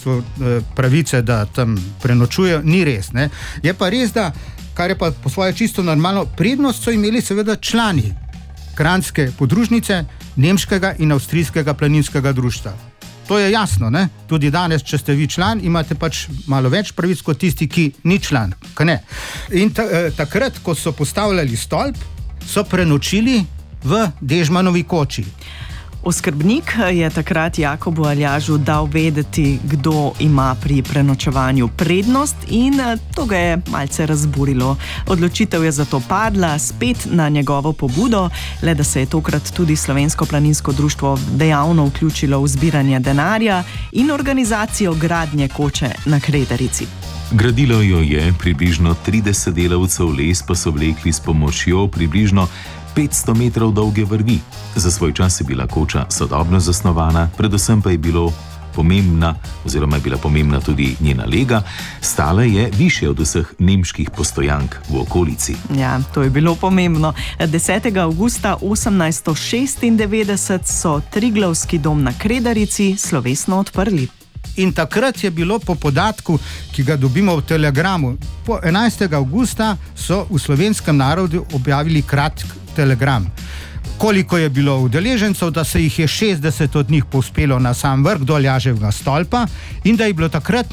bistvu pravice, da tam prenočujejo, ni res. Ne? Je pa res, da, kar je pa po svoje čisto normalno, prednost so imeli seveda člani Kranjske podružnice, nemškega in avstrijskega planinskega društva. To je jasno, ne? Tudi danes, če ste vi član, imate pač malo več pravic kot tisti, ki ni član. Ne? In takrat, ko so postavljali stolp, so prenočili v Dežmanovi koči. Oskrbnik je takrat Jakobu Aljažu dal vedeti, kdo ima pri prenočevanju prednost, in to ga je malce razburilo. Odločitev je zato padla spet na njegovo pobudo, le da se je tokrat tudi Slovensko planinsko društvo dejavno vključilo v zbiranje denarja in organizacijo gradnje koče na Kredarici. Gradilo jo je približno 30 delavcev, les pa so vlekli s pomočjo približno 500 metrov dolge vrvi. Za svoj čas je bila koča sodobno zasnovana, predvsem pa je bila pomembna tudi njena lega. Stala je višje od vseh nemških postojank v okolici. Ja, to je bilo pomembno. 10. avgusta 1896 so Triglavski dom na Kredarici slovesno odprli. In takrat je bilo po podatku, ki ga dobimo v telegramu, po 11. avgusta so v slovenskem narodu objavili kratek telegram. Koliko je bilo udeležencev, da se jih je 60 od njih povzpelo na sam vrh do Aljaževega stolpa in da je bilo takrat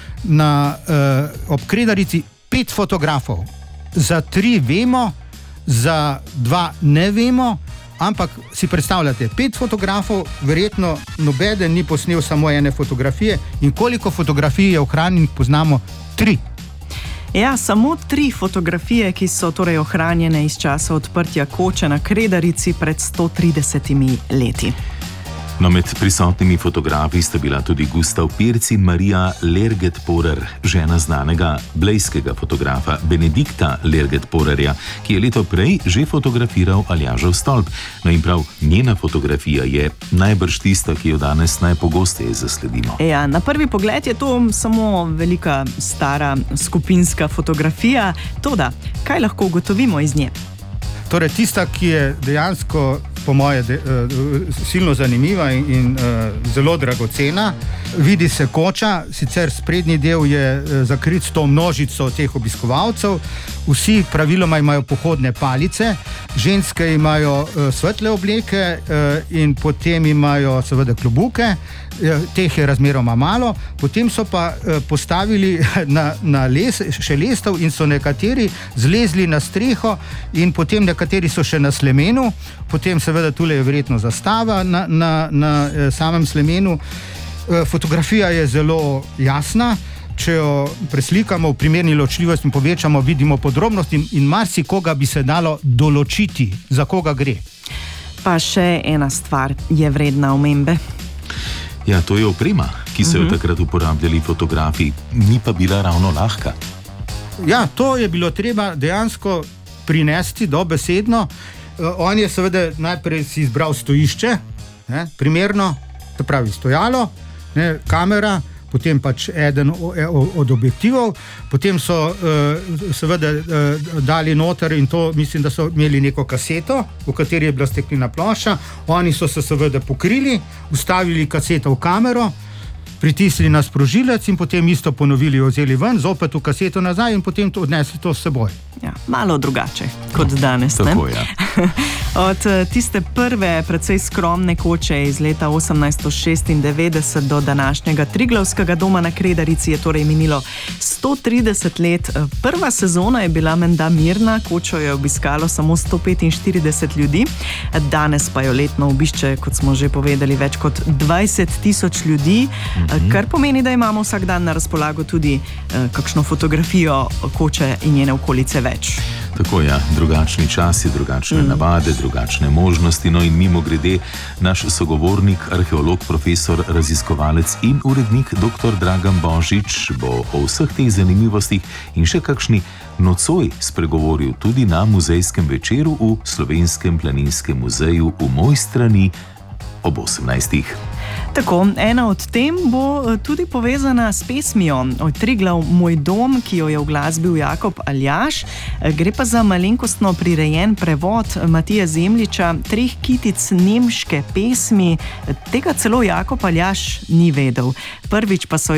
ob Kredarici 5 fotografov. Za 3 vemo, za 2 ne vemo, ampak si predstavljate, 5 fotografov, verjetno nobeden ni posnel samo ene fotografije, in koliko fotografij je ohranjenih, poznamo 3. Ja, samo 3 fotografije, ki so torej ohranjene iz časa odprtja koče na Kredarici pred 130 leti. No, med prisotnimi fotografi sta bila tudi Gustav Pirc in Marija Lerget-Porer, žena znanega blejskega fotografa Benedikta Lerget-Porerja, ki je leto prej že fotografiral Aljažev stolp. No in prav njena fotografija je najbrž tista, ki jo danes najpogosteje zasledimo. Ja, na prvi pogled je to samo velika, stara, skupinska fotografija. Toda, kaj lahko ugotovimo iz nje? Torej, tista, ki je dejansko po moje silno zanimiva in zelo dragocena. Vidi se koča, sicer sprednji del je zakrit s to množico teh obiskovalcev. Vsi praviloma imajo pohodne palice, ženske imajo svetle obleke in potem imajo seveda klobuke, teh je razmeroma malo. Potem so pa postavili na les še lestev in so nekateri zlezli na streho in potem nekateri so še na slemenu, potem seveda tule je verjetno zastava na samem slemenu. Fotografija je zelo jasna, če jo preslikamo v primerni ločljivosti in povečamo, vidimo podrobnosti in marsikoga bi se dalo določiti, za koga gre. Pa še ena stvar je vredna omembe. Ja, to je oprema, ki so jo takrat uporabljali fotografi, ni pa bila ravno lahka. Ja, to je bilo treba dejansko prinesti dobesedno. On je seveda najprej si izbral stojišče, primerno, to pravi stojalo, kamera, potem pač eden od objektivov, potem so seveda dali noter in to, mislim, da so imeli neko kaseto, v kateri je bila steklina plošča, oni so se seveda pokrili, vstavili kaseto v kamero, pritisnili na sprožilec in potem isto ponovili, vzeli ven, zopet v kaseto nazaj in potem odnesli to s seboj. Ja, malo drugače kot danes, ne? Tako, ja. Od tiste prve, precej skromne koče iz leta 1896 do današnjega Triglavskega doma na Kredarici je torej minilo 130 let. Prva sezona je bila menda mirna, kočo je obiskalo samo 145 ljudi, danes pa jo letno obišče, kot smo že povedali, več kot 20.000 ljudi, kar pomeni, da imamo vsak dan na razpolago tudi kakšno fotografijo koče in njene okolice več. Tako, ja, drugačni časi, drugačne navade, drugačne možnosti, no in mimogrede, naš sogovornik, arheolog, profesor, raziskovalec in urednik dr. Dragan Božič bo o vseh teh zanimivostih in še kakšni nocoj spregovoril tudi na muzejskem večeru v Slovenskem planinskem muzeju v Mojstrani ob 18. Tako, ena od tem bo tudi povezana s pesmijo Triglav, moj dom, ki jo je uglasbil Jakob Aljaž. Gre pa za malenkostno prirejen prevod Matije Zemljiča 3 kitic nemške pesmi. Tega celo Jakob Aljaž ni vedel. Prvič pa so